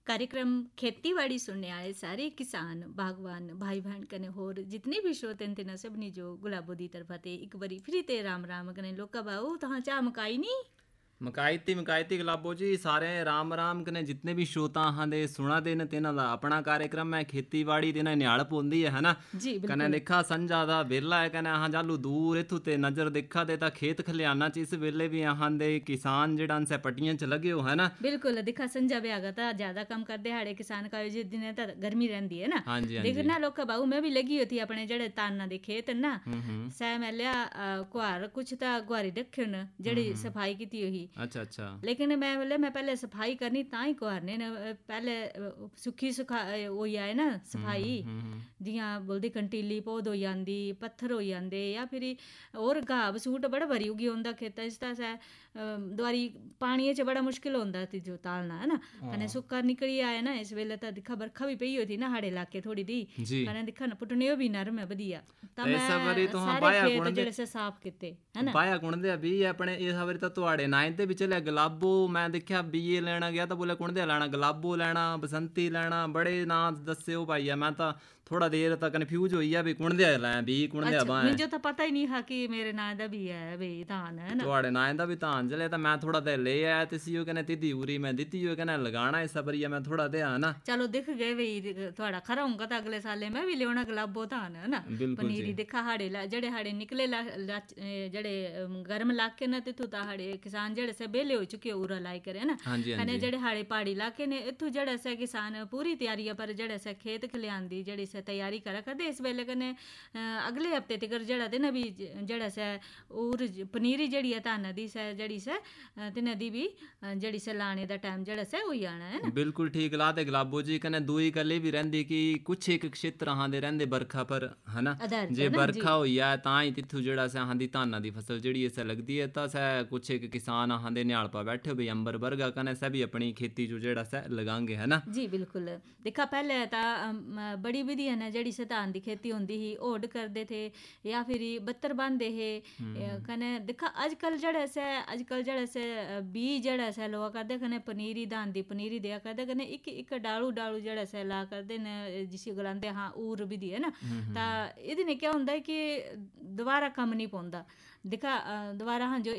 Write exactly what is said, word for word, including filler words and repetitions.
कार्यक्रम खेतीबाड़ी सुनने आए सारे किसान बागवान भाई बहन कने होर जितने भी श्रोते न तिन्हां सभनी जो गुलाबो दी तरफा ते एक बारी फिर ते राम राम कने लोका बाऊ तहां चा मकाई नी मकायती मकायती गुलाबो जी सारे राम राम कने जितने भी श्रोता हाँ दे सुना दे न तिन्हां दा अपना कार्यक्रम है खेतीबाड़ी तिन्हां निहाल पोंदी है ना जी कने बिल्कुल देखा संजा दा वेला है कने अहां जालू दूर इथु ते नजर देखा दे ता खेत खलियाना च इस वेले भी अहां दे किसान जेड़ा से पट्टियां च लगे हो है ना बिल्कुल दिखा संजा भी आगा था ज्यादा कम कर दे हाड़े किसान का जिस दिन तो गर्मी रहंदी है ना हाँ जी हाँ जी देखना लोका बाऊ मैं भी लगी होती अपने जड़े ताना दे खेत ना हम्म हम्म सै मैं लिया गुआर कुछ ता गुआरी रखे न जड़ी सफाई कीती हुई अच्छा अच्छा लेकिन मैं बोले मैं पहले सफाई करनी तां ही कुहारने न पहले सुखी सुखा होई आए ना सफाई जियां बोलदी कंटीली पौध होई आंदी पत्थर होई आंदे या फिर होर घाह बसूट बड़ा भरी उगी होंदा खेता च तां दोआरी पानियै च बड़ा मुश्किल होंदा तिजो तालना है ना कने सुक्का निकली आए ना इस वेले तां दिक्खा बरखा भी पई होती ना हाड़े इलाके थोड़ी दी कने दिक्खा ना पुटने भी नरम है वधिया तां मैं सारे खेत जेड़े से साफ कीते है ना बाया कुण दे भी अपने इस बारी ਤਾਂ ਤੁਹਾਡੇ ਨਾਂ ਤੇ ਵੀ ਚੱਲਿਆ ਗੁਲਾਬੋ ਮੈਂ ਦੇਖਿਆ ਬੀਏ ਲੈਣਾ ਗਿਆ ਤਾਂ ਬੋਲੇ ਕੁਣ ਦੇ ਲੈਣਾ ਗੁਲਾਬੋ ਲੈਣਾ ਬਸੰਤੀ ਲੈਣਾ ਬੜੇ ਨਾਂ ਦੱਸਿਓ ਭਾਈਆ ਮੈਂ ਤਾਂ थोड़ा देर तक कन्फ्यूज होई है भी कुण दे लै भी कुण दे बाय मुझे तो पता ही नहीं है कि मेरे नां दा भी है बे धान है ना ਤੁਹਾਡੇ ਨਾਂ ਦਾ ਵੀ ਧਾਨ ਜਲੇ ਤਾਂ ਮੈਂ ਥੋੜਾ ਦੇ ਲੈ ਆਇਆ ਤੇ ਸੀ ਉਹ ਕਹਿੰਦੇ ਤਿੱਦੀ ਉਰੀ ਮੈਂ ਦਿੱਤੀ ਉਹ ਕਹਿੰਦਾ ਲਗਾਣਾ ਇਸ ਬਰੀਆ ਮੈਂ ਥੋੜਾ ਦੇ ਆ ਨਾ चलो दिख गए बई थोड़ा खरा होगा तो अगले साले मैं भी लेना गुलाबो धान है ना पनीरी दिखा हाड़े जड़े हाड़े निकले जड़े गर्म इलाके न तिथु ता हाड़े किसान जड़े से बेले हो चुके उरा लाई करे ना कने जड़े हाड़े पहाड़ी इलाके ने इथु जड़े से किसान पूरी तैयारी पर जड़े से खेत खलियान दी जड़ी से तैयारी करा करदे इस वेले कने अगले हफ्ते तक जड़ा दिन भी जड़ा से और पनीरी जड़ी है धान दी से जड़ी से तिने दी भी जड़ी से लाने दा टाइम जड़ा से होई आना है ना बिल्कुल ठीक ला ते गुलाबो जी कने दूई गल्ली भी रहंदी कि कुछ एक क्षेत्र हां दे रहंदे बरखा पर है ना जे बरखा होई है तां ही तिथु जड़ा से हां दी धाना दी फसल जड़ी ऐसे लगदी है ता से कुछ एक किसान हां दे निहाल पा बैठे भी अंबर बरगा कने से भी अपनी खेती जो जड़ा से लगांगे है ना जी बिल्कुल देखा पहले ता बड़ी विधि है ना जड़ी से धान दी खेती होंदी ही ओड करदे थे या फिर बत्तर बांधे है कने देखा आजकल जड़े से आजकल जड़े से बी जड़े से लोआ करदे कने पनीरी धान दी पनीरी दिया करदे कने एक एक डालू डालू जड़े से ला करदे न जिसी गलांदे हां ऊर विधि है ना ता इहदे ने क्या हुंदा है कि दोबारा कम नहीं पौंदा देखा दोबारा हाँ जो